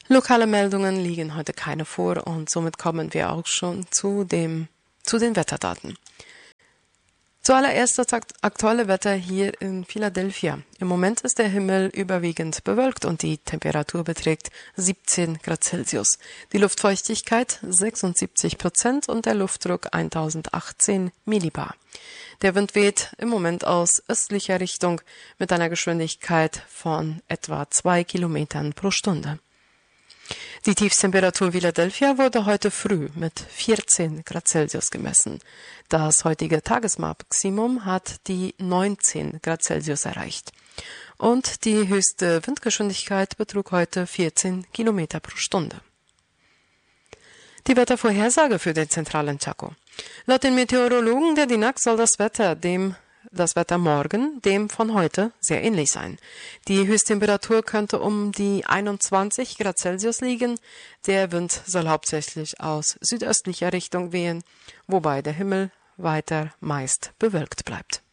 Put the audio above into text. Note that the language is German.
Lokale Meldungen liegen heute keine vor und somit kommen wir auch schon zu den Wetterdaten. Zuallererst das aktuelle Wetter hier in Philadelphia. Im Moment ist der Himmel überwiegend bewölkt und die Temperatur beträgt 17 Grad Celsius. Die Luftfeuchtigkeit 76% und der Luftdruck 1018 Millibar. Der Wind weht im Moment aus östlicher Richtung mit einer Geschwindigkeit von etwa 2 Kilometern pro Stunde. Die Tiefstemperatur Philadelphia wurde heute früh mit 14 Grad Celsius gemessen. Das heutige Tagesmaximum hat die 19 Grad Celsius erreicht. Und die höchste Windgeschwindigkeit betrug heute 14 Kilometer pro Stunde. Die Wettervorhersage für den zentralen Chaco. Laut den Meteorologen der DINAC soll das Wetter morgen dem von heute sehr ähnlich sein. Die Höchsttemperatur könnte um die 21 Grad Celsius liegen. Der Wind soll hauptsächlich aus südöstlicher Richtung wehen, wobei der Himmel weiter meist bewölkt bleibt.